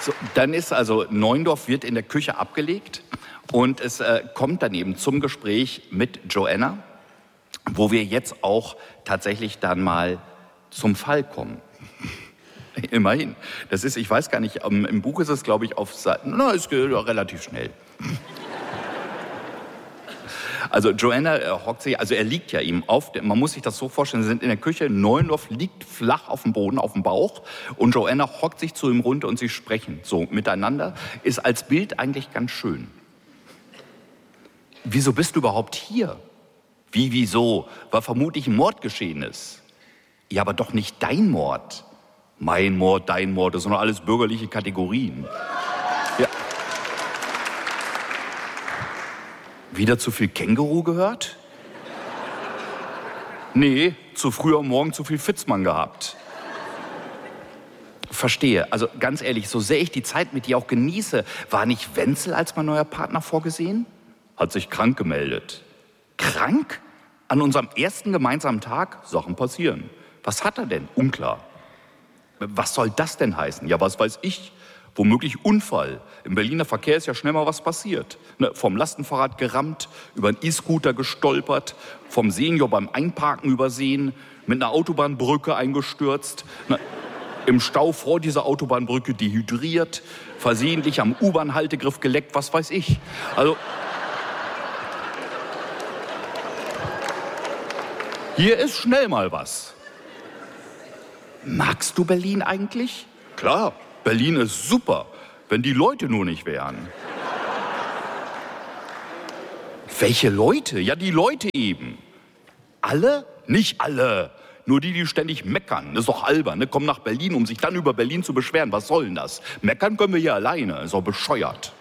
So, dann ist also Neuendorf wird in der Küche abgelegt und es kommt dann eben zum Gespräch mit Joanna, wo wir jetzt auch tatsächlich dann mal zum Fall kommen. Immerhin. Das ist, ich weiß gar nicht, im Buch ist es, glaube ich, auf Seiten, es geht relativ schnell. Also Joanna hockt sich, also er liegt ja ihm auf, man muss sich das so vorstellen, sie sind in der Küche, Neuendorf liegt flach auf dem Boden, auf dem Bauch und Joanna hockt sich zu ihm runter und sie sprechen so miteinander. Ist als Bild eigentlich ganz schön. Wieso bist du überhaupt hier? Wieso? Weil vermutlich ein Mord geschehen ist. Ja, aber doch nicht dein Mord. Mein Mord, dein Mord, das sind doch alles bürgerliche Kategorien. Ja. Wieder zu viel Känguru gehört? Nee, zu früh am Morgen zu viel Fitzmann gehabt. Verstehe. Also ganz ehrlich, so sehr ich die Zeit mit dir auch genieße, war nicht Wenzel als mein neuer Partner vorgesehen? Hat sich krank gemeldet. Krank? An unserem ersten gemeinsamen Tag? Sachen passieren. Was hat er denn? Unklar. Was soll das denn heißen? Ja, was weiß ich? Womöglich Unfall. Im Berliner Verkehr ist ja schnell mal was passiert. Vom Lastenfahrrad gerammt, über einen E-Scooter gestolpert, vom Senior beim Einparken übersehen, mit einer Autobahnbrücke eingestürzt, im Stau vor dieser Autobahnbrücke dehydriert, versehentlich am U-Bahn-Haltegriff geleckt, was weiß ich. Also hier ist schnell mal was. Magst du Berlin eigentlich? Klar, Berlin ist super, wenn die Leute nur nicht wären. Welche Leute? Ja, die Leute eben. Alle? Nicht alle. Nur die ständig meckern. Das ist doch albern, ne? Kommen nach Berlin, um sich dann über Berlin zu beschweren. Was soll denn das? Meckern können wir hier alleine. Ist doch bescheuert.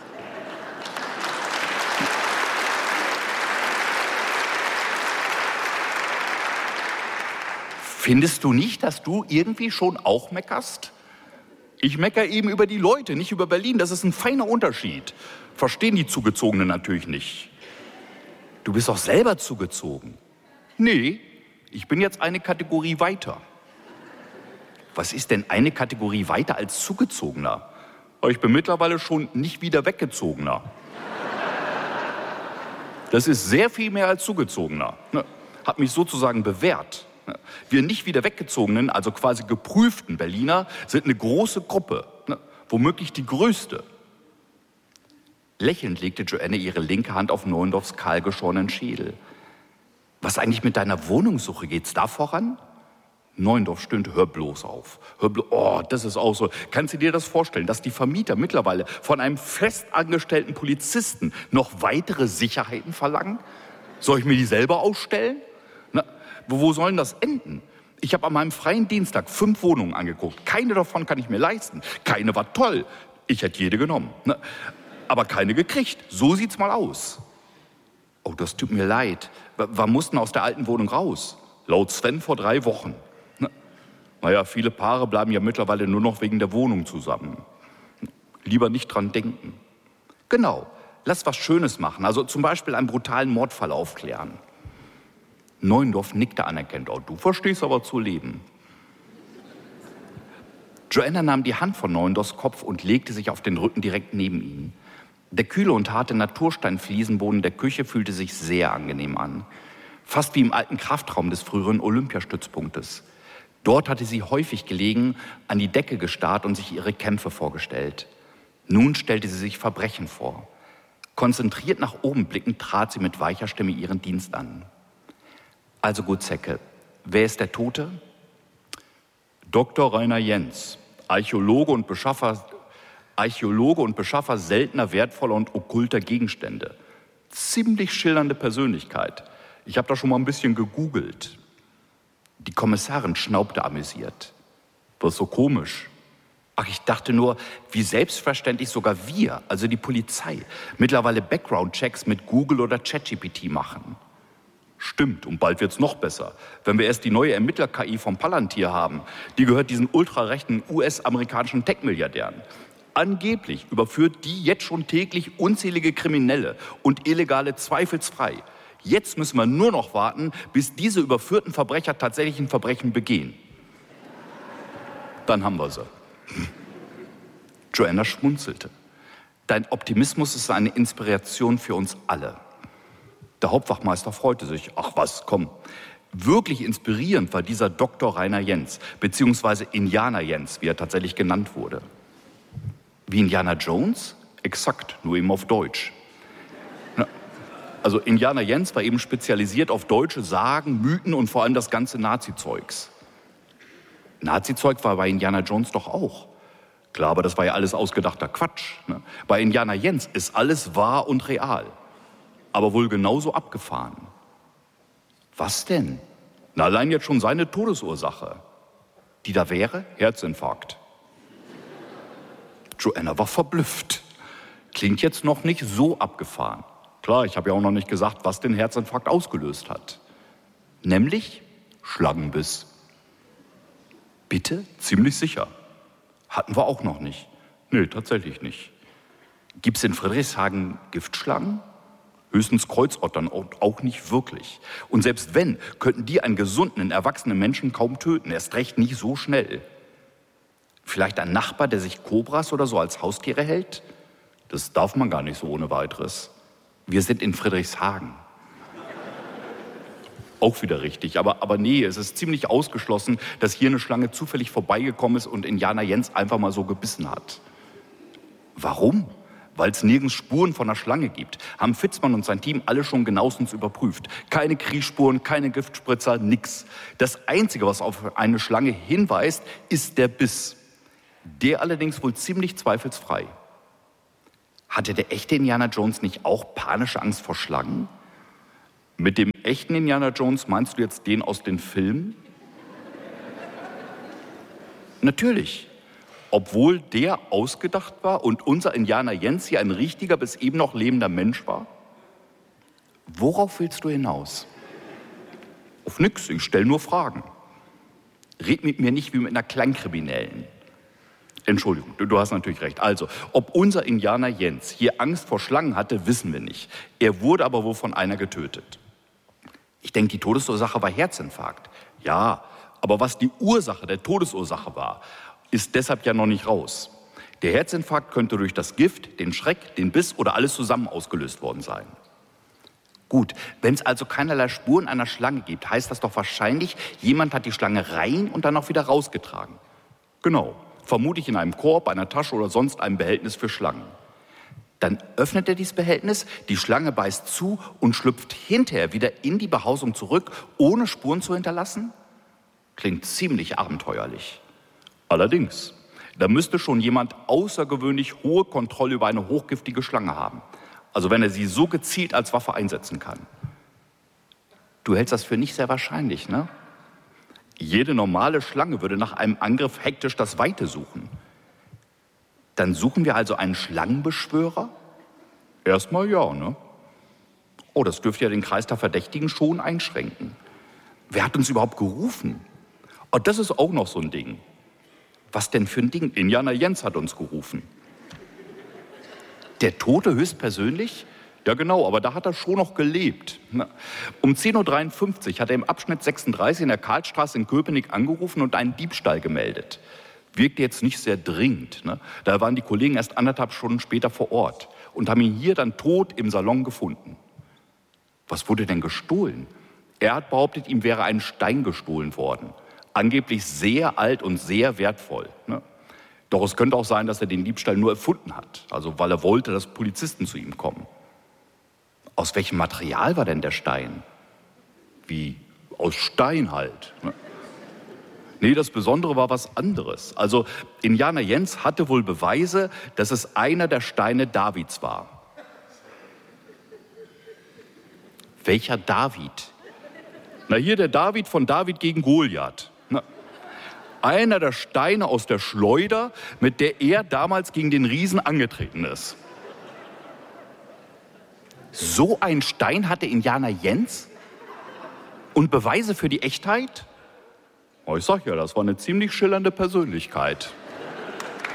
Findest du nicht, dass du irgendwie schon auch meckerst? Ich meckere eben über die Leute, nicht über Berlin. Das ist ein feiner Unterschied. Verstehen die Zugezogenen natürlich nicht. Du bist doch selber zugezogen. Nee, ich bin jetzt eine Kategorie weiter. Was ist denn eine Kategorie weiter als Zugezogener? Ich bin mittlerweile schon nicht wieder Weggezogener. Das ist sehr viel mehr als Zugezogener. Hat mich sozusagen bewährt. Wir nicht wieder weggezogenen, also quasi geprüften Berliner, sind eine große Gruppe, womöglich die größte. Lächelnd legte Joanna ihre linke Hand auf Neuendorfs kahlgeschorenen Schädel. Was eigentlich mit deiner Wohnungssuche? Geht's da voran? Neuendorf stöhnte, hör bloß auf. Oh, das ist auch so. Kannst du dir das vorstellen, dass die Vermieter mittlerweile von einem festangestellten Polizisten noch weitere Sicherheiten verlangen? Soll ich mir die selber ausstellen? Wo soll denn das enden? Ich habe an meinem freien Dienstag 5 Wohnungen angeguckt. Keine davon kann ich mir leisten. Keine war toll. Ich hätte jede genommen. Aber keine gekriegt. So sieht's mal aus. Oh, das tut mir leid. Wir mussten aus der alten Wohnung raus. Laut Sven vor 3 Wochen. Naja, viele Paare bleiben ja mittlerweile nur noch wegen der Wohnung zusammen. Lieber nicht dran denken. Genau. Lass was Schönes machen. Also zum Beispiel einen brutalen Mordfall aufklären. Neuendorf nickte anerkennend. Oh, du verstehst aber zu leben. Joanna nahm die Hand von Neuendorfs Kopf und legte sich auf den Rücken direkt neben ihn. Der kühle und harte Natursteinfliesenboden der Küche fühlte sich sehr angenehm an. Fast wie im alten Kraftraum des früheren Olympiastützpunktes. Dort hatte sie häufig gelegen, an die Decke gestarrt und sich ihre Kämpfe vorgestellt. Nun stellte sie sich Verbrechen vor. Konzentriert nach oben blickend trat sie mit weicher Stimme ihren Dienst an. Also gut, Zecke, wer ist der Tote? Dr. Rainer Jentz, Archäologe und Beschaffer seltener, wertvoller und okkulter Gegenstände. Ziemlich schillernde Persönlichkeit. Ich habe da schon mal ein bisschen gegoogelt. Die Kommissarin schnaubte amüsiert. Was so komisch? Ach, ich dachte nur, wie selbstverständlich sogar wir, also die Polizei, mittlerweile Background-Checks mit Google oder ChatGPT machen. Stimmt, und bald wird's noch besser. Wenn wir erst die neue Ermittler-KI vom Palantir haben, die gehört diesen ultrarechten US-amerikanischen Tech-Milliardären. Angeblich überführt die jetzt schon täglich unzählige Kriminelle und Illegale zweifelsfrei. Jetzt müssen wir nur noch warten, bis diese überführten Verbrecher tatsächlich ein Verbrechen begehen. Dann haben wir sie. Joanna schmunzelte. Dein Optimismus ist eine Inspiration für uns alle. Der Hauptwachmeister freute sich. Ach was, komm. Wirklich inspirierend war dieser Dr. Rainer Jens, beziehungsweise Indianer Jens, wie er tatsächlich genannt wurde. Wie Indiana Jones? Exakt, nur eben auf Deutsch. Also Indianer Jens war eben spezialisiert auf deutsche Sagen, Mythen und vor allem das ganze Nazi-Zeugs. Nazi-Zeug war bei Indiana Jones doch auch. Klar, aber das war ja alles ausgedachter Quatsch. Ne? Bei Indianer Jens ist alles wahr und real, aber wohl genauso abgefahren. Was denn? Na, allein jetzt schon seine Todesursache. Die da wäre? Herzinfarkt. Joanna war verblüfft. Klingt jetzt noch nicht so abgefahren. Klar, ich habe ja auch noch nicht gesagt, was den Herzinfarkt ausgelöst hat. Nämlich Schlangenbiss. Bitte? Ziemlich sicher. Hatten wir auch noch nicht. Nee, tatsächlich nicht. Gibt es in Friedrichshagen Giftschlangen? Höchstens Kreuzottern, auch nicht wirklich. Und selbst wenn, könnten die einen gesunden, erwachsenen Menschen kaum töten. Erst recht nicht so schnell. Vielleicht ein Nachbar, der sich Kobras oder so als Haustiere hält? Das darf man gar nicht so ohne weiteres. Wir sind in Friedrichshagen. Auch wieder richtig, aber nee, es ist ziemlich ausgeschlossen, dass hier eine Schlange zufällig vorbeigekommen ist und Indianer Jens einfach mal so gebissen hat. Warum? Weil es nirgends Spuren von einer Schlange gibt. Haben Fitzmann und sein Team alle schon genauestens überprüft. Keine Kriechspuren, keine Giftspritzer, nix. Das Einzige, was auf eine Schlange hinweist, ist der Biss. Der allerdings wohl ziemlich zweifelsfrei. Hatte der echte Indiana Jones nicht auch panische Angst vor Schlangen? Mit dem echten Indiana Jones meinst du jetzt den aus den Filmen? Natürlich. Obwohl der ausgedacht war und unser Indianer Jens hier ein richtiger bis eben noch lebender Mensch war? Worauf willst du hinaus? Auf nix, ich stelle nur Fragen. Red mit mir nicht wie mit einer Klangkriminellen. Entschuldigung, du hast natürlich recht. Also, ob unser Indianer Jens hier Angst vor Schlangen hatte, wissen wir nicht. Er wurde aber wohl von einer getötet. Ich denke, die Todesursache war Herzinfarkt. Ja, aber was die Ursache der Todesursache war, ist deshalb ja noch nicht raus. Der Herzinfarkt könnte durch das Gift, den Schreck, den Biss oder alles zusammen ausgelöst worden sein. Gut, wenn es also keinerlei Spuren einer Schlange gibt, heißt das doch wahrscheinlich, jemand hat die Schlange rein und dann auch wieder rausgetragen. Genau, vermutlich in einem Korb, einer Tasche oder sonst einem Behältnis für Schlangen. Dann öffnet er dieses Behältnis, die Schlange beißt zu und schlüpft hinterher wieder in die Behausung zurück, ohne Spuren zu hinterlassen? Klingt ziemlich abenteuerlich. Allerdings, da müsste schon jemand außergewöhnlich hohe Kontrolle über eine hochgiftige Schlange haben. Also wenn er sie so gezielt als Waffe einsetzen kann. Du hältst das für nicht sehr wahrscheinlich, ne? Jede normale Schlange würde nach einem Angriff hektisch das Weite suchen. Dann suchen wir also einen Schlangenbeschwörer? Erstmal ja, ne? Oh, das dürfte ja den Kreis der Verdächtigen schon einschränken. Wer hat uns überhaupt gerufen? Oh, das ist auch noch so ein Ding. Was denn für ein Ding? Indianer Jens hat uns gerufen. Der Tote höchstpersönlich? Ja genau, aber da hat er schon noch gelebt. Um 10.53 Uhr hat er im Abschnitt 36 in der Karlstraße in Köpenick angerufen und einen Diebstahl gemeldet. Wirkte jetzt nicht sehr dringend. Ne? Da waren die Kollegen erst 1,5 Stunden später vor Ort und haben ihn hier dann tot im Salon gefunden. Was wurde denn gestohlen? Er hat behauptet, ihm wäre ein Stein gestohlen worden. Angeblich sehr alt und sehr wertvoll. Ne? Doch es könnte auch sein, dass er den Diebstahl nur erfunden hat. Also weil er wollte, dass Polizisten zu ihm kommen. Aus welchem Material war denn der Stein? Wie? Aus Stein halt. Ne? Nee, das Besondere war was anderes. Also Indianer Jens hatte wohl Beweise, dass es einer der Steine Davids war. Welcher David? Na hier der David von David gegen Goliath. Na, einer der Steine aus der Schleuder, mit der er damals gegen den Riesen angetreten ist. So einen Stein hatte Indianer Jens? Und Beweise für die Echtheit? Oh, ich sag ja, das war eine ziemlich schillernde Persönlichkeit.